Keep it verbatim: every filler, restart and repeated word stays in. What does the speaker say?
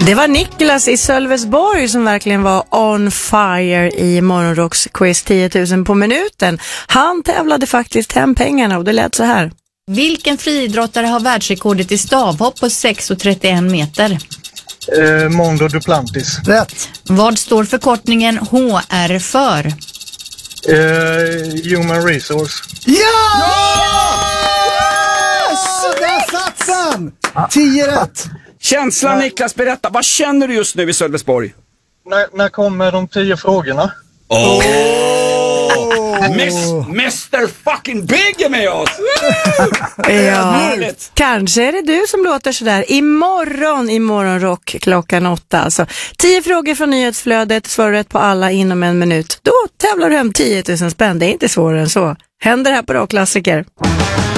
Det var Niklas i Sölvesborg som verkligen var on fire i Morgonrocks quiz tio tusen på minuten. Han tävlade faktiskt hem pengarna och det lät så här. Vilken friidrottare har världsrekordet i stavhopp på sex komma trettioen meter? Eh, Mondo Duplantis. Rätt. Vad står förkortningen H R för? Eh, human Resource. Ja! Yes! Där satt den! Tio rätt. Känslan, Niklas, berätta. Vad känner du just nu i Sölvesborg? När, när kommer de tio frågorna? Åh! Oh! Miss, mister fucking Big är med oss! Ja, kanske är det du som låter sådär. Imorgon i Morgonrock klockan åtta. Alltså, tio frågor från nyhetsflödet, svarar rätt på alla inom en minut. Då tävlar du hem tio tusen spänn. Det är inte svårare än så. Händer här på Rockklassiker.